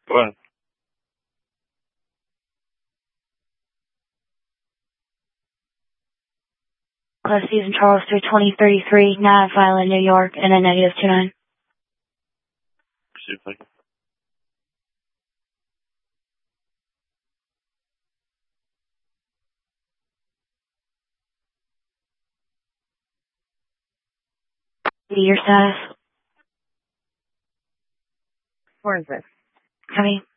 Well, Class Susan Charles 32033, Nav Island, New York, and a -29. see if I can. Your status? Where is this? Copy.